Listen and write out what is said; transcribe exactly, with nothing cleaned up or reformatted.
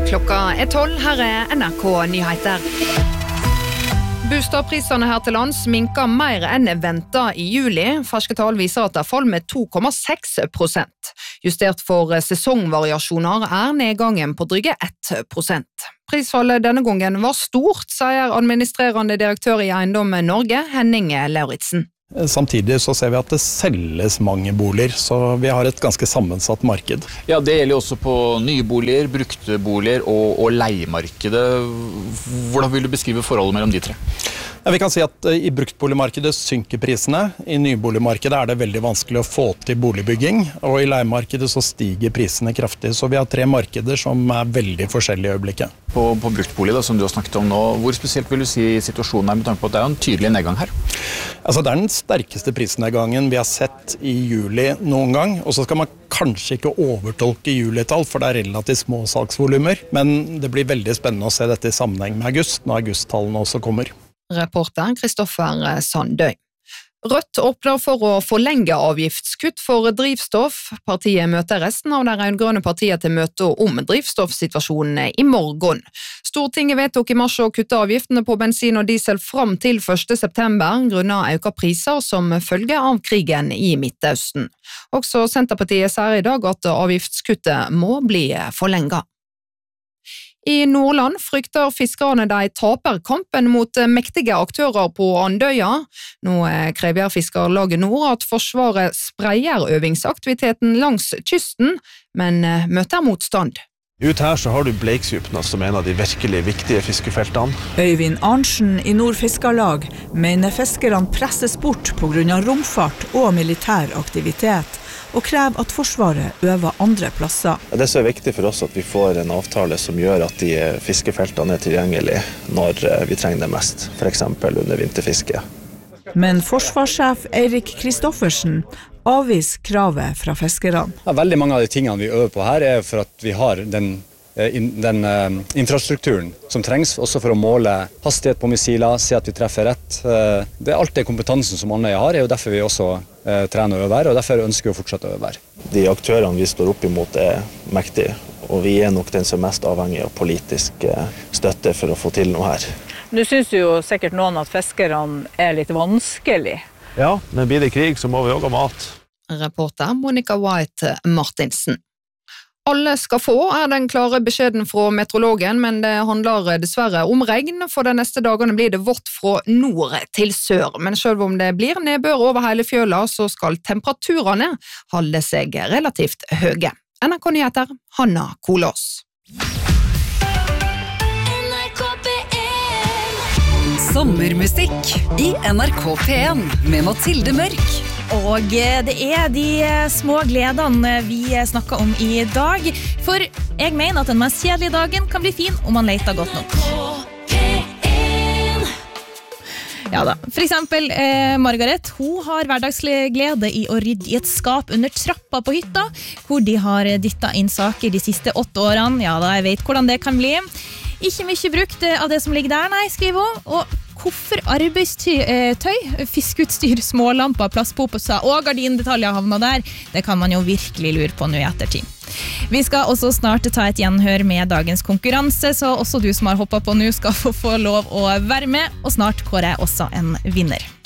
Klokka er tolv, her er N R K Nyheter. Bostadprisene her til lands minker mer enn ventet i juli. Ferske tall viser at det faller med to komma seks prosent. Justert for sesongvariasjoner er nedgangen på dryge ett prosent. Prisfallet denne gangen var stort, sier administrerende direktør i Eiendom Norge, Henning Lauritsen. Samtidig så ser vi at det selges mange boliger, så vi har et ganske sammensatt marked. Ja, det gjelder også på nye boliger, brukte boliger og, og leiemarkedet. Hvordan vil du beskrive forholdet mellom de tre? Ja, vi kan si at i bruktboligmarkedet synker prisene. I nyboligmarkedet er det veldig vanskelig å få til boligbygging, og i leiemarkedet så stiger prisene kraftig. Så vi har tre markeder som er veldig forskjellige i øyeblikket. På, på bruktbolig da, som du har snakket om nå, hvor spesielt vil du si situasjonen er med tanke på at det er en tydelig nedgang her? Altså, det er den sterkeste prisnedgangen vi har sett i juli noen gang, og så skal man kanskje ikke overtolke julitall, for det er relativt små salgsvolumer, men det blir veldig spennende å se dette i sammenheng med august, når augusttallene også kommer. Reporter Kristoffer Sandøy. Rødt åpner for å forlenge avgiftskutt for drivstoff. Partiet møter resten av de rød-grønne partier til møte om drivstoffsituasjonen i morgen. Stortinget vedtok i mars å kutte avgiftene på bensin og diesel fram til første september, grunnet økte priser som følge av krigen i Midtøsten. Også Senterpartiet sier i dag at avgiftskuttet må bli forlenget. I Nordland frykter fiskerne de taper kampen mot mektige aktører på Andøya. Nå krever Fiskerlaget Nord at Forsvaret spreier øvingsaktiviteten langs kysten, men møter motstand. Ut her så har du Bleiksdjupna som en av de virkelig viktige fiskefeltene. Øyvind Arntzen i Nord Fiskerlag mener fiskerne presses bort på grunn av romfart og militær aktivitet, og krever at Forsvaret øver andre plasser. Det er så viktig for oss at vi får en avtale som gjør at de fiskefeltene er tilgjengelige når vi trenger det mest, for eksempel under vinterfiske. Men forsvarssjef Eirik Kristoffersen avviser kravet fra fiskerne. Ja, veldig mange av de tingene vi øver på her er for at vi har den, den uh, infrastrukturen som trengs, også for å måle hastighet på missiler, se at vi treffer rett. Uh, det er alt det kompetansen som Andøya har, er jo derfor vi også uh, trener og øver, og derfor ønsker vi å fortsette å øve. De aktørene vi står opp imot er mektige, og vi er nok den som er mest avhengig av politisk uh, støtte for å få til noe her. Nå synes jo sikkert noen at fiskerne er litt vanskelig. Ja, men blir det krig så må vi også ha mat. Reporter Monica White Martinsen. Alle skal få er den klare beskjeden fra meteorologen, men det handler dessverre om regn, for de neste dagene blir det vått fra nord til sør. Men selv om det blir nedbør over hele fjøla, så skal temperaturene holde seg relativt høye. N R K Nyheter, Hanna Kolås. Sommermusikk i N R K P en med Mathilde Mørk. Og det er de små gledene vi snakker om i dag, for jeg mener at den mest kjedelige dagen kan bli fin om man leter godt nok. Ja da, for eksempel eh, Margaret, hun har hverdagslig glede i å rydde i et skap under trappa på hytta, hvor de har dittet inn saker de siste åtte årene. Ja da, jeg vet hvordan det kan bli. Ikke mye brukt av det som ligger der, nei, skriver hun. Og koffer, arbeidstøy, fiskeutstyr, smålamper, plastposer og gardindetaljer havner der. Det kan man jo virkelig lure på nå i ettertid. Vi skal også snart ta et gjenhør med dagens konkurranse, så også du som har hoppet på nå skal få, få lov å være med, og snart kårer jeg også en vinner.